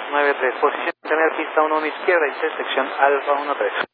93, posición tener pista 1 a mi izquierda, intersección Alfa 13.